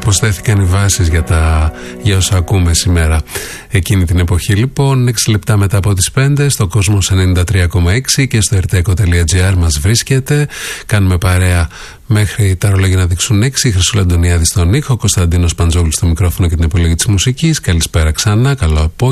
προσθέθηκαν οι βάσεις για όσα ακούμε σήμερα. Εκείνη την εποχή λοιπόν, 6 λεπτά μετά από τις 5, στο Κόσμος 93,6 και στο rteko.gr μας βρίσκεται. Κάνουμε παρέα μέχρι τα ρολόγια να δείξουν 6. Χρυσούλα Αντωνιάδη στον ήχο, Κωνσταντίνος Παντζόγλου στο μικρόφωνο και την επιλογή της μουσικής. Καλησπέρα ξανά, καλό απόγευμα.